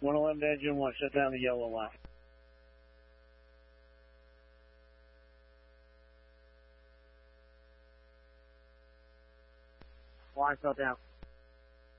111 to engine 1, shut down the yellow line. Line fell down.